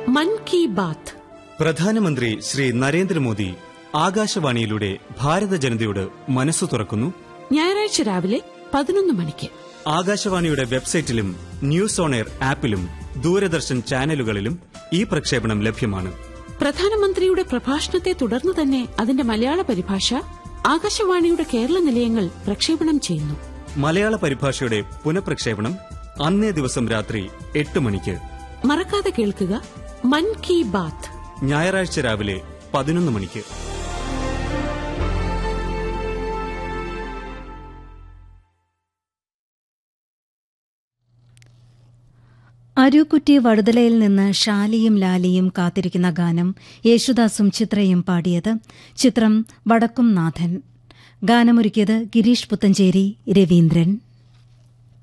മൻ കി ബാത്ത്. പ്രധാനമന്ത്രി ശ്രീ നരേന്ദ്രമോദി ആകാശവാണിയിലൂടെ ഭാരത ജനതയോട് മനസ്സു തുറക്കുന്നു. ഞായറാഴ്ച രാവിലെ 11 മണിക്ക്. ആകാശവാണിയുടെ വെബ്സൈറ്റിലും ന്യൂസ് ഓൺ എയർ ആപ്പിലും ദൂരദർശൻ ചാനലുകളിലും ഈ പ്രക്ഷേപണം ലഭ്യമാണ്. പ്രധാനമന്ത്രിയുടെ പ്രഭാഷണത്തെ തുടർന്ന് തന്നെ അതിന്റെ മലയാള പരിഭാഷ ആകാശവാണിയുടെ കേരള നിലയങ്ങൾ പ്രക്ഷേപണം ചെയ്യുന്നു. മലയാള പരിഭാഷയുടെ പുനഃപ്രക്ഷേപണം അന്നേ ദിവസം രാത്രി 8 മണിക്ക്. മറക്കാതെ കേൾക്കുക മൻ കി ബാത്ത്. ഞായറാഴ്ച രാവിലെ 11 മണിക്ക്. അരൂക്കുറ്റി വടുതലയിൽ നിന്ന് ഷാലിയും ലാലിയും കാത്തിരിക്കുന്ന ഗാനം യേശുദാസും ചിത്രയും പാടിയത്. ചിത്രം വടക്കും നാഥൻ. ഗാനമൊരുക്കിയത് ഗിരീഷ് പുത്തഞ്ചേരി, രവീന്ദ്രൻ.